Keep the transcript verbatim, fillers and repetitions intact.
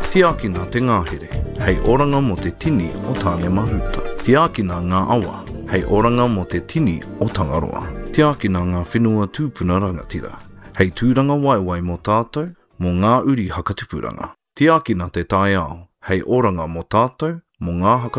Tiakina te ngāhere, hei oranga mo te tini o tāne mahuta. Tiakina ngā awa, hei oranga mo te tini o Tangaroa. Tiakina ngā whenua tūpuna rangatira, hei tūranga waiwai mo tātou, mo ngā uri hakatupuranga. Tiakina te tai ao, hei oranga mo tātou, mo ngā haka